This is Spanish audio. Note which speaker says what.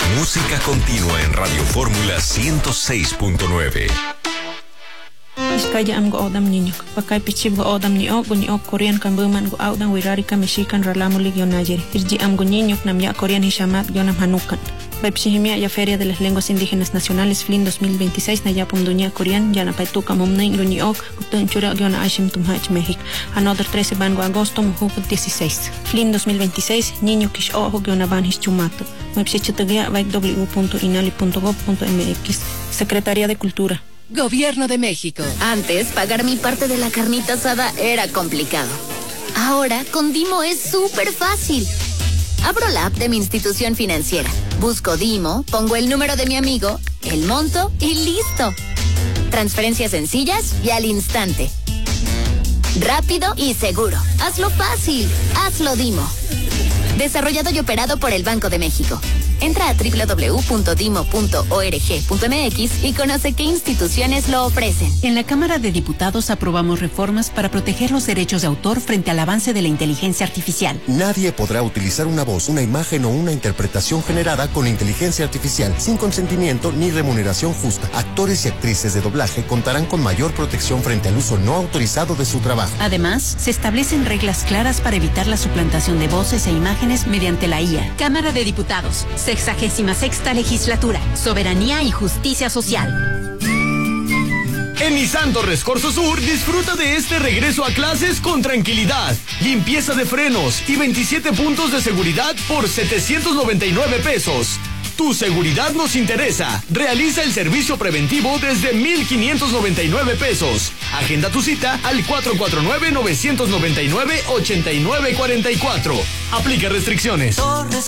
Speaker 1: Música continua en Radio Fórmula 106.9.
Speaker 2: Iskaya am go odam niño. Pakay pichib go odam ni o Korean kan buman go audan wirari ka Mexican ralamo ligionajeri. Irji am go niño nam ya Korean hishamat yonam hanukan. Baipsihimia ya Feria de las Lenguas Indígenas Nacionales FLIN 2026 na yapum dunia Korean ya na paituka momnay runi ok utun chura yona ashim tumhach México. Another 13 van go agosto muhukut 16. FLIN 2026 niño kish ojo yona van hischumato. Baipsichitagia www.inali.gov.mx. Secretaría de Cultura.
Speaker 3: Gobierno de México.
Speaker 4: Antes, pagar mi parte de la carnita asada era complicado. Ahora, con Dimo es súper fácil. Abro la app de mi institución financiera. Busco Dimo, pongo el número de mi amigo, el monto y listo. Transferencias sencillas y al instante. Rápido y seguro. Hazlo fácil. Hazlo Dimo. Desarrollado y operado por el Banco de México. Entra a www.dimo.org.mx y conoce qué instituciones lo ofrecen.
Speaker 5: En la Cámara de Diputados aprobamos reformas para proteger los derechos de autor frente al avance de la inteligencia artificial.
Speaker 6: Nadie podrá utilizar una voz, una imagen o una interpretación generada con inteligencia artificial sin consentimiento ni remuneración justa. Actores y actrices de doblaje contarán con mayor protección frente al uso no autorizado de su trabajo.
Speaker 5: Además, se establecen reglas claras para evitar la suplantación de voces e imágenes mediante la IA. Cámara de Diputados, 66ª Legislatura, Soberanía y Justicia Social.
Speaker 7: En Nissan Torres Corso Sur, disfruta de este regreso a clases con tranquilidad, limpieza de frenos y 27 puntos de seguridad por 799 pesos. Tu seguridad nos interesa. Realiza el servicio preventivo desde 1,599 pesos. Agenda tu cita al 449-999-8944. Aplica restricciones.
Speaker 8: Torres